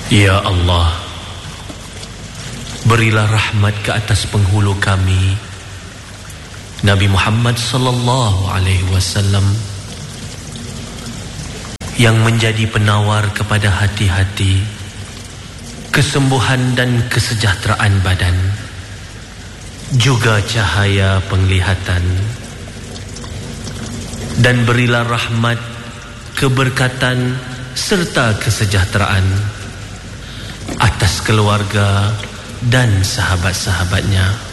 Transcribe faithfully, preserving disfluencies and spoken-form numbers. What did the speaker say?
Ya Allah, berilah rahmat ke atas penghulu kami, Nabi Muhammad sallallahu alaihi wasallam, yang menjadi penawar kepada hati-hati, kesembuhan dan kesejahteraan badan, juga cahaya penglihatan. Dan berilah rahmat, keberkatan serta kesejahteraan atas keluarga dan sahabat-sahabatnya.